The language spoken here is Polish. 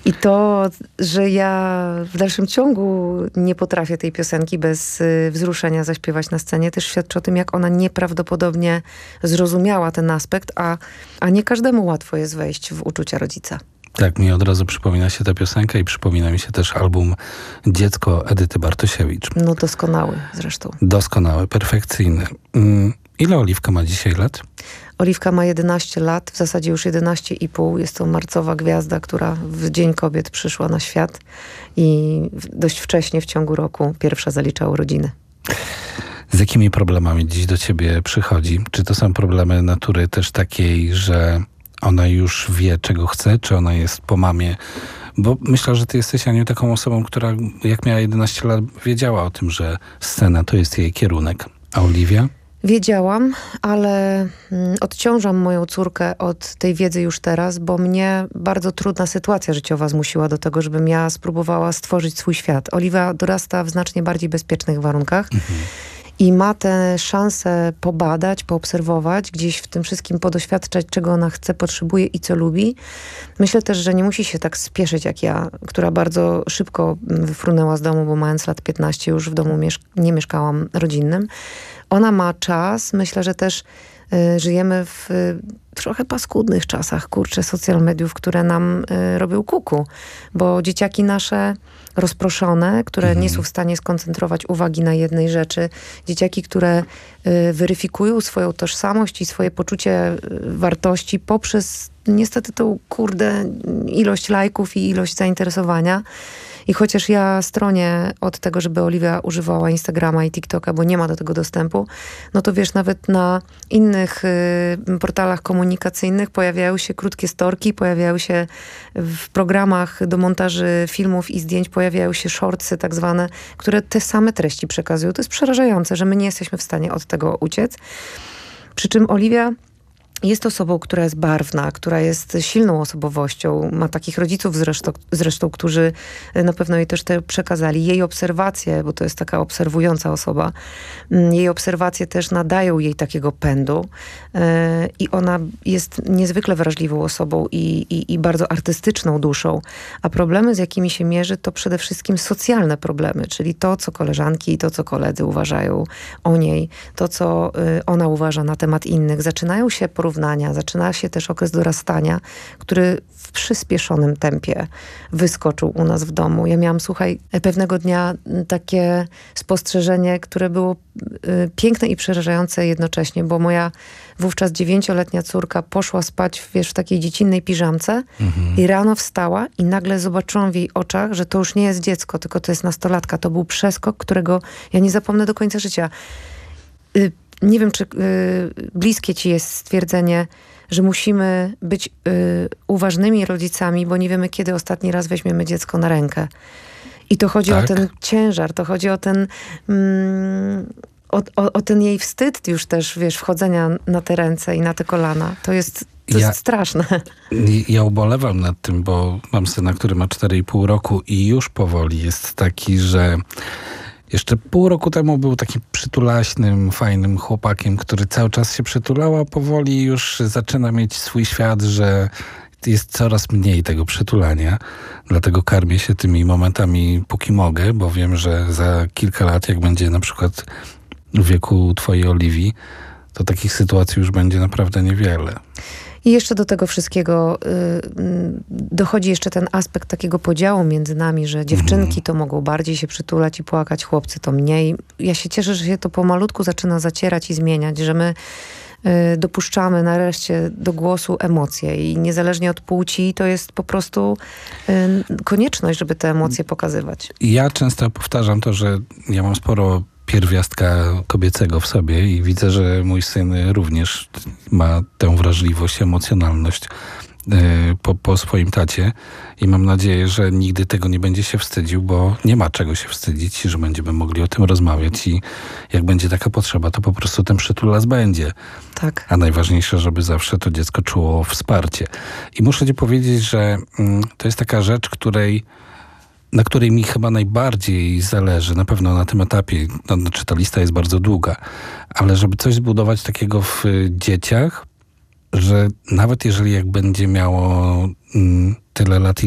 I to, że ja w dalszym ciągu nie potrafię tej piosenki bez wzruszenia zaśpiewać na scenie, też świadczy o tym, jak ona nieprawdopodobnie zrozumiała ten aspekt, a nie każdemu łatwo jest wejść w uczucia rodzica. Tak, mi od razu przypomina się ta piosenka i przypomina mi się też album Dziecko Edyty Bartosiewicz. No doskonały zresztą. Doskonały, perfekcyjny. Ile Oliwka ma dzisiaj lat? Oliwka ma 11 lat, w zasadzie już 11,5. Jest to marcowa gwiazda, która w Dzień Kobiet przyszła na świat i dość wcześnie w ciągu roku pierwsza zaliczała urodziny. Z jakimi problemami dziś do ciebie przychodzi? Czy to są problemy natury też takiej, że ona już wie, czego chce, czy ona jest po mamie? Bo myślę, że ty jesteś, Aniu, taką osobą, która jak miała 11 lat, wiedziała o tym, że scena to jest jej kierunek. A Oliwia? Wiedziałam, ale odciążam moją córkę od tej wiedzy już teraz, bo mnie bardzo trudna sytuacja życiowa zmusiła do tego, żebym ja spróbowała stworzyć swój świat. Oliwia dorasta w znacznie bardziej bezpiecznych warunkach. I ma tę szansę pobadać, poobserwować, gdzieś w tym wszystkim podoświadczać, czego ona chce, potrzebuje i co lubi. Myślę też, że nie musi się tak spieszyć jak ja, która bardzo szybko wyfrunęła z domu, bo mając lat 15 już w domu nie mieszkałam rodzinnym. Ona ma czas, myślę, że też żyjemy w trochę paskudnych czasach, social mediów, które nam robią kuku, bo dzieciaki nasze rozproszone, które nie są w stanie skoncentrować uwagi na jednej rzeczy, dzieciaki, które weryfikują swoją tożsamość i swoje poczucie wartości poprzez niestety tą ilość lajków i ilość zainteresowania. I chociaż ja stronię od tego, żeby Oliwia używała Instagrama i TikToka, bo nie ma do tego dostępu, no to wiesz, nawet na innych portalach komunikacyjnych pojawiają się krótkie storki, pojawiają się w programach do montaży filmów i zdjęć, pojawiają się shortsy tak zwane, które te same treści przekazują. To jest przerażające, że my nie jesteśmy w stanie od tego uciec. Przy czym Oliwia jest osobą, która jest barwna, która jest silną osobowością. Ma takich rodziców zresztą, którzy na pewno jej też te przekazali. Jej obserwacje, bo to jest taka obserwująca osoba, jej obserwacje też nadają jej takiego pędu. I ona jest niezwykle wrażliwą osobą i bardzo artystyczną duszą. A problemy, z jakimi się mierzy, to przede wszystkim socjalne problemy, czyli to, co koleżanki i to, co koledzy uważają o niej, to, co ona uważa na temat innych. Zaczynają się porównania, zaczyna się też okres dorastania, który w przyspieszonym tempie wyskoczył u nas w domu. Ja miałam, słuchaj, pewnego dnia takie spostrzeżenie, które było piękne i przerażające jednocześnie, bo moja wówczas 9-letnia córka poszła spać, wiesz, w takiej dziecinnej piżamce i rano wstała i nagle zobaczyłam w jej oczach, że to już nie jest dziecko, tylko to jest nastolatka. To był przeskok, którego ja nie zapomnę do końca życia. Nie wiem, czy bliskie ci jest stwierdzenie, że musimy być uważnymi rodzicami, bo nie wiemy, kiedy ostatni raz weźmiemy dziecko na rękę. I to chodzi o ten ciężar, to chodzi o ten o ten jej wstyd już też, wiesz, wchodzenia na te ręce i na te kolana. To jest straszne. Ja ubolewam nad tym, bo mam syna, który ma 4,5 roku i już powoli jest taki, że jeszcze pół roku temu był takim przytulaśnym, fajnym chłopakiem, który cały czas się przytulał, a powoli już zaczyna mieć swój świat, że jest coraz mniej tego przytulania. Dlatego karmię się tymi momentami, póki mogę, bo wiem, że za kilka lat, jak będzie na przykład w wieku twojej Oliwii, to takich sytuacji już będzie naprawdę niewiele. I jeszcze do tego wszystkiego dochodzi jeszcze ten aspekt takiego podziału między nami, że dziewczynki to mogą bardziej się przytulać i płakać, chłopcy to mniej. Ja się cieszę, że się to pomalutku zaczyna zacierać i zmieniać, że my dopuszczamy nareszcie do głosu emocje i niezależnie od płci to jest po prostu konieczność, żeby te emocje pokazywać. Ja często powtarzam to, że ja mam sporo pierwiastka kobiecego w sobie i widzę, że mój syn również ma tę wrażliwość, emocjonalność po swoim tacie i mam nadzieję, że nigdy tego nie będzie się wstydził, bo nie ma czego się wstydzić, że będziemy mogli o tym rozmawiać i jak będzie taka potrzeba, to po prostu ten przytulas będzie. Tak. A najważniejsze, żeby zawsze to dziecko czuło wsparcie. I muszę ci powiedzieć, że to jest taka rzecz, na której mi chyba najbardziej zależy, na pewno na tym etapie, znaczy ta lista jest bardzo długa, ale żeby coś zbudować takiego w dzieciach, że nawet jeżeli jak będzie miało tyle lat,